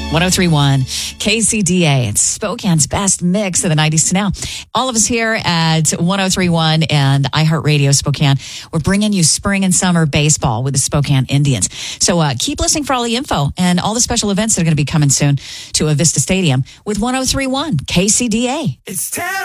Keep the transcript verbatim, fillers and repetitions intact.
ten thirty-one K C D A. It's Spokane's best mix of the nineties to now. All of us here at ten thirty-one and iHeartRadio Spokane, we're bringing you spring and summer baseball with the Spokane Indians. So uh, keep listening for all the info and all the special events that are going to be coming soon to Avista Stadium with ten thirty-one K C D A. It's ten